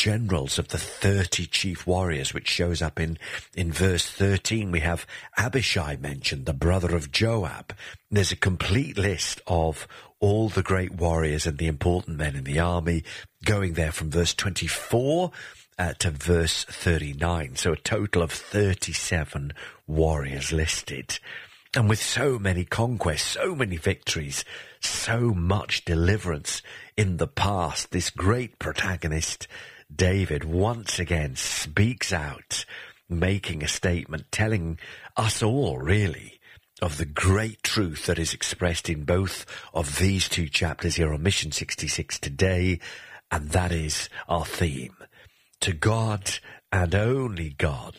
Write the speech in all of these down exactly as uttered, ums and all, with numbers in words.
generals of the thirty chief warriors, which shows up in, in verse thirteen. We have Abishai mentioned, the brother of Joab. There's a complete list of all the great warriors and the important men in the army, going there from verse twenty-four uh, to verse thirty-nine. So a total of thirty-seven warriors listed. And with so many conquests, so many victories, so much deliverance in the past, this great protagonist, David, once again speaks out, making a statement, telling us all, really, of the great truth that is expressed in both of these two chapters here on Mission sixty-six today, and that is our theme. To God and only God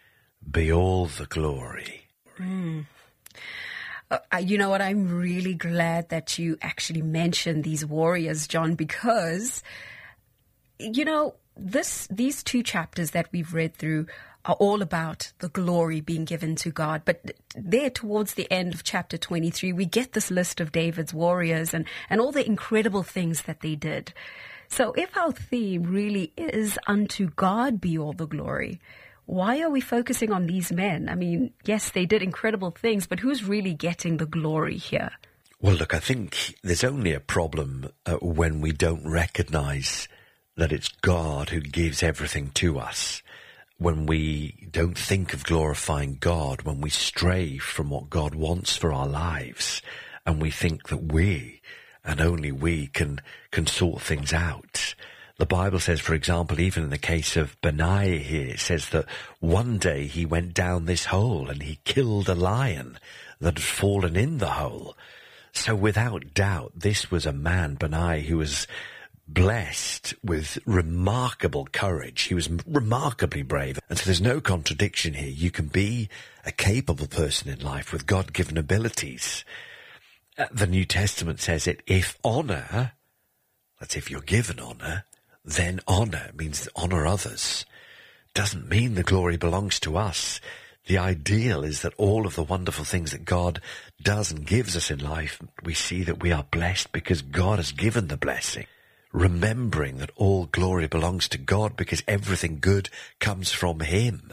be all the glory. Mm. Uh, you know what? I'm really glad that you actually mentioned these warriors, John, because, you know, this these two chapters that we've read through are all about the glory being given to God. But there towards the end of chapter twenty-three, we get this list of David's warriors and, and all the incredible things that they did. So if our theme really is unto God be all the glory, why are we focusing on these men? I mean, yes, they did incredible things, but who's really getting the glory here? Well, look, I think there's only a problem uh, when we don't recognize that it's God who gives everything to us. When we don't think of glorifying God, when we stray from what God wants for our lives, and we think that we, and only we, can, can sort things out. The Bible says, for example, even in the case of Benaiah here, it says that one day he went down this hole and he killed a lion that had fallen in the hole. So without doubt, this was a man, Benaiah, who was blessed with remarkable courage. He was remarkably brave. And so there's no contradiction here. You can be a capable person in life with God-given abilities. The New Testament says it, if honor, that's if you're given honor, then honor means honor others. Doesn't mean the glory belongs to us. The ideal is that all of the wonderful things that God does and gives us in life, we see that we are blessed because God has given the blessing. Remembering that all glory belongs to God because everything good comes from Him.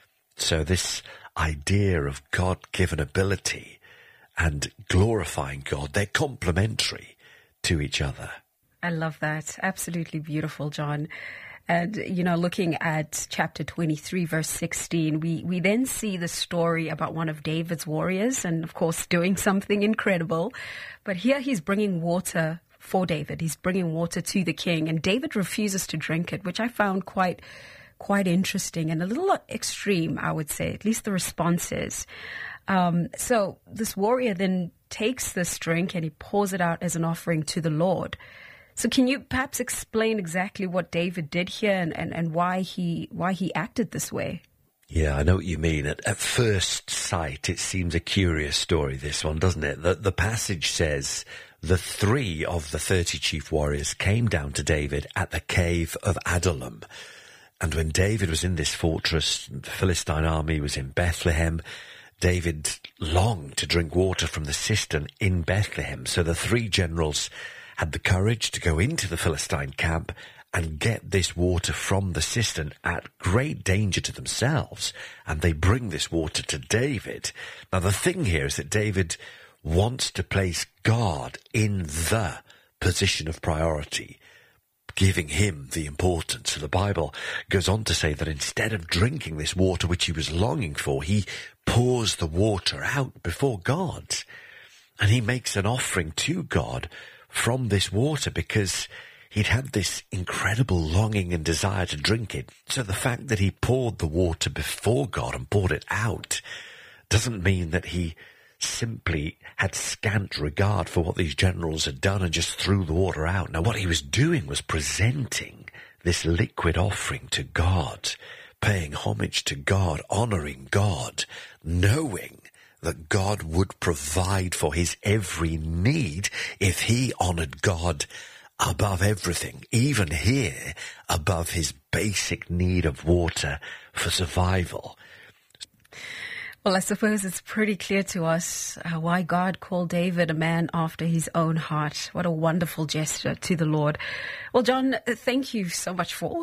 So this idea of God-given ability and glorifying God, they're complementary to each other. I love that. Absolutely beautiful, John. And, you know, looking at chapter twenty-three, verse sixteen, we, we then see the story about one of David's warriors and, of course, doing something incredible. But here he's bringing water for David. He's bringing water to the king, and David refuses to drink it, which I found quite quite interesting and a little extreme, I would say, at least the response is. Um, so this warrior then takes this drink and he pours it out as an offering to the Lord. So can you perhaps explain exactly what David did here and, and, and why he why he acted this way? Yeah, I know what you mean. At, at first sight, it seems a curious story, this one, doesn't it? The, the passage says, the three of the thirty chief warriors came down to David at the cave of Adullam. And when David was in this fortress, the Philistine army was in Bethlehem, David longed to drink water from the cistern in Bethlehem. So the three generals had the courage to go into the Philistine camp and get this water from the cistern at great danger to themselves. And they bring this water to David. Now, the thing here is that David wants to place God in the position of priority, giving him the importance. So the Bible goes on to say that instead of drinking this water which he was longing for, he pours the water out before God. And he makes an offering to God from this water because he'd had this incredible longing and desire to drink it. So the fact that he poured the water before God and poured it out doesn't mean that he simply had scant regard for what these generals had done and just threw the water out. Now, what he was doing was presenting this liquid offering to God, paying homage to God, honoring God, knowing that God would provide for his every need if he honored God above everything, even here above his basic need of water for survival. Well, I suppose it's pretty clear to us uh, why God called David a man after his own heart. What a wonderful gesture to the Lord. Well, John, thank you so much for all